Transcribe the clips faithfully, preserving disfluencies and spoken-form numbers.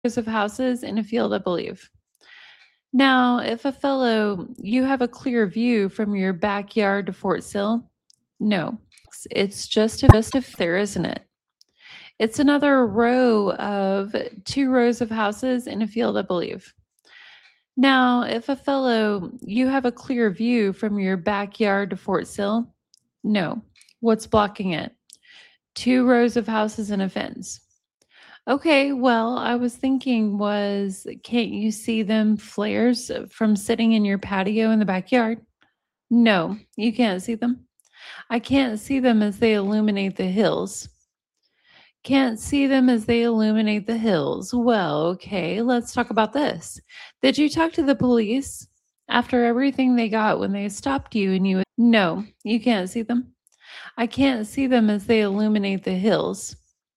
of houses in a field, I believe. Now, if a fellow, you have a clear view from your backyard to Fort Sill? No, it's just a, just a there, isn't it? It's another row of two rows of houses in a field, I believe. Now, if a fellow, you have a clear view from your backyard to Fort Sill? No. What's blocking it? Two rows of houses and a fence. Okay, well, I was thinking was, can't you see them flares from sitting in your patio in the backyard? No, you can't see them. I can't see them as they illuminate the hills. Can't see them as they illuminate the hills. Well, okay, let's talk about this. Did you talk to the police after everything they got when they stopped you and you? No, you can't see them. I can't see them as they illuminate the hills.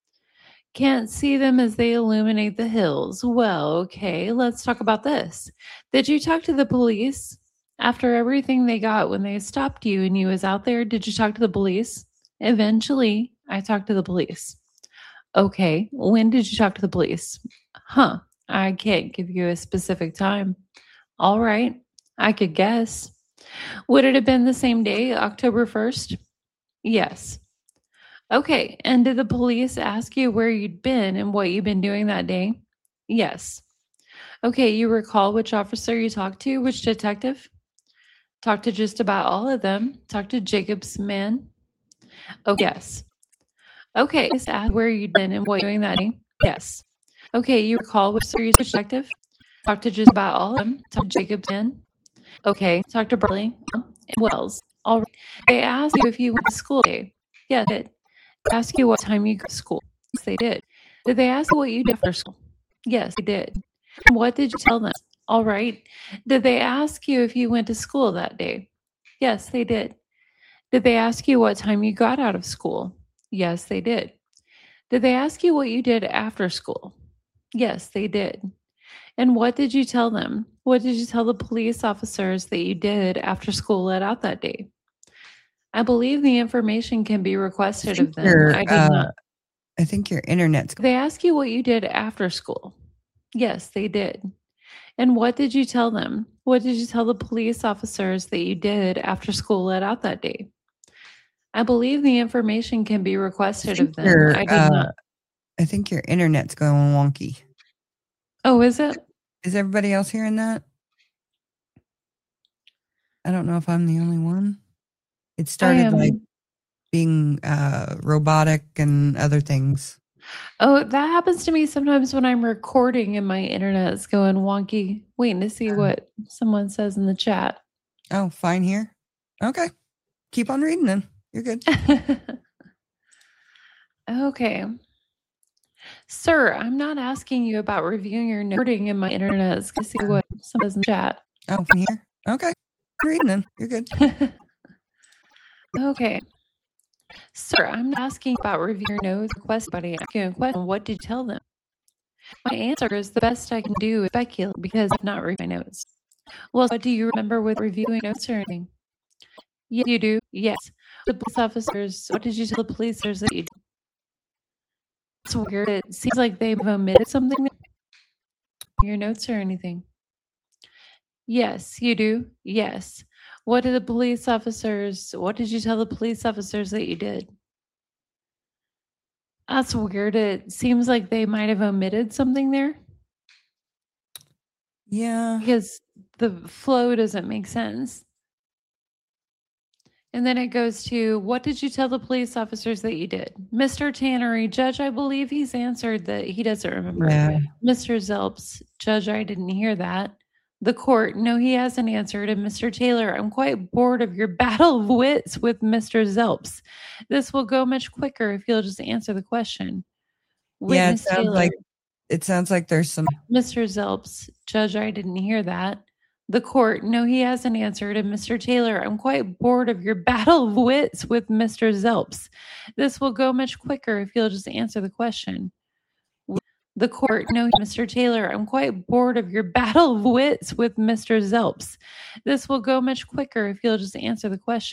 Can't see them as they illuminate the hills. Well, okay, let's talk about this. Did you talk to the police after everything they got when they stopped you and you was out there? Did you talk to the police? Eventually, I talked to the police. Okay, when did you talk to the police? Huh, I can't give you a specific time. All right, I could guess. Would it have been the same day, October first? Yes. Okay, and did the police ask you where you'd been and what you'd been doing that day? Yes. Okay, you recall which officer you talked to, which detective? Talked to just about all of them. Talked to Jacob's man? Oh, yes. Okay, just ask where you'd been and what you're doing that day? Yes. Okay, you recall which series detective? Talked to just about all of them. Talked to Jacob's man? Okay, talked to Burley and Wells. All right. They asked you if you went to school today. Yeah, they did. They asked you what time you go to school. Yes, they did. Did they ask you what you did after school? Yes, they did. What did you tell them? All right. Did they ask you if you went to school that day? Yes, they did. Did they ask you what time you got out of school? Yes, they did. Did they ask you what you did after school? Yes, they did. And what did you tell them? What did you tell the police officers that you did after school let out that day? I believe the information can be requested of them. I did uh, not. I think your internet's. They ask you what you did after school. Yes, they did. And what did you tell them? What did you tell the police officers that you did after school let out that day? I believe the information can be requested of them. I did uh, not. I think your internet's going wonky. Oh, is it? Is everybody else hearing that? I don't know if I'm the only one. It started like being uh, robotic and other things. Oh, that happens to me sometimes when I'm recording and my internet's going wonky. Waiting to see what someone says in the chat. Oh, fine here. Okay. Keep on reading then. You're good. Okay. Sir, I'm not asking you about reviewing your noting in my internet. Let's see what someone says in the chat. Oh, from here? Okay. Reading then. You're good. Okay. Sir, I'm not asking about reviewing your notes request, but I'm asking a question. What did you tell them? My answer is the best I can do is speculate because I've not read my notes. Well, do you remember with reviewing notes or anything? Yeah, you do? Yes. The police officers, what did you tell the police officers that you did? It's weird. It seems like they've omitted something in your notes or anything. Yes, you do? Yes. What did the police officers, what did you tell the police officers that you did? That's weird. It seems like they might have omitted something there. Yeah. Because the flow doesn't make sense. And then it goes to, what did you tell the police officers that you did? Mister Tannery, Judge, I believe he's answered that he doesn't remember. Yeah. Mister Zelps, Judge, I didn't hear that. The court, no, he hasn't answered. And Mister Taylor, I'm quite bored of your battle of wits with Mister Zelps. This will go much quicker if you'll just answer the question. Yeah, it Witness sounds Taylor, like it sounds like there's some. Mister Zelps, Judge, I didn't hear that. The court, no, he hasn't answered. And Mister Taylor, I'm quite bored of your battle of wits with Mister Zelps. This will go much quicker if you'll just answer the question. The court, no, Mister Taylor, I'm quite bored of your battle of wits with Mister Zelps. This will go much quicker if you'll just answer the question.